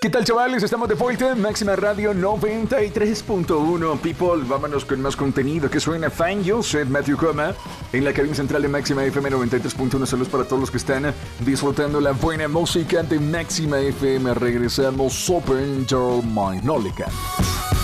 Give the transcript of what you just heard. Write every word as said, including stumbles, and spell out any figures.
¿Qué tal, chavales? Estamos de vuelta en Máxima Radio noventa y tres punto uno. People, vámonos con más contenido que suena fan. Yo soy Matthew Coma, en la cabina central de Máxima F M noventa y tres punto uno. Saludos para todos los que están disfrutando la buena música de Máxima F M. Regresamos Open Your Mind. No le cambies.